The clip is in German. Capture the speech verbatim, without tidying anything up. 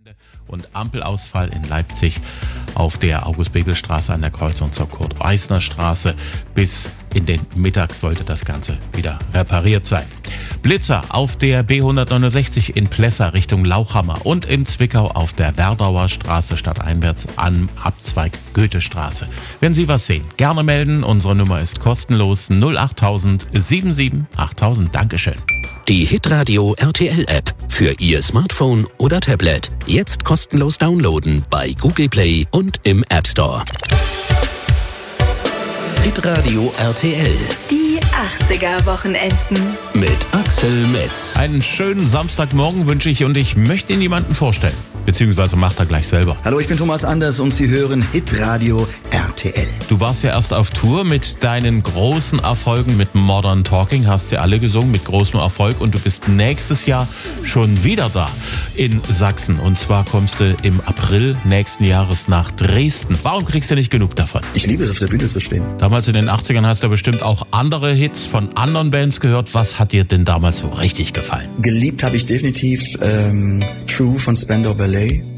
Und Ampelausfall in Leipzig auf der August-Bebel-Straße an der Kreuzung zur Kurt-Eisner-Straße. Bis in den Mittag sollte das Ganze wieder repariert sein. Blitzer auf der B hundertneunundsechzig in Plessa Richtung Lauchhammer und in Zwickau auf der Werdauer Straße stadteinwärts am Abzweig Goethestraße. Wenn Sie was sehen, gerne melden. Unsere Nummer ist kostenlos null achttausend siebenundsiebzig achttausend. Dankeschön. Die Hitradio R T L App für Ihr Smartphone oder Tablet. Jetzt kostenlos downloaden bei Google Play und im App Store. Hitradio R T L. Die achtziger-Wochenenden. Mit Axel Metz. Einen schönen Samstagmorgen wünsche ich und ich möchte Ihnen jemanden vorstellen. Beziehungsweise macht er gleich selber. Hallo, ich bin Thomas Anders und Sie hören Hitradio R T L. Du warst ja erst auf Tour mit deinen großen Erfolgen mit Modern Talking, hast sie alle gesungen mit großem Erfolg und du bist nächstes Jahr schon wieder da in Sachsen. Und zwar kommst du im April nächsten Jahres nach Dresden. Warum kriegst du nicht genug davon? Ich liebe es, auf der Bühne zu stehen. Damals in den achtzigern hast du bestimmt auch andere Hits von anderen Bands gehört. Was hat dir denn damals so richtig gefallen? Geliebt habe ich definitiv ähm, True von Spandau Ballet.